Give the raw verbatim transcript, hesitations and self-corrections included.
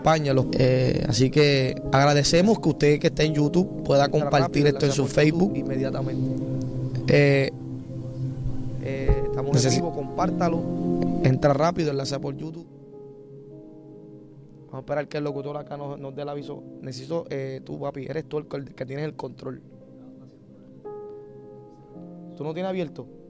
acompáñalo. Eh, así que agradecemos que usted que está en YouTube pueda compartir esto en su Facebook. Inmediatamente. Eh, Eh, estamos en Necesi- vivo, compártalo. entra rápido, enlace por YouTube. Vamos a esperar que el locutor acá nos, nos dé el aviso. Necesito, eh, tú, papi, eres tú el que, el que tienes el control. ¿Tú no tienes abierto?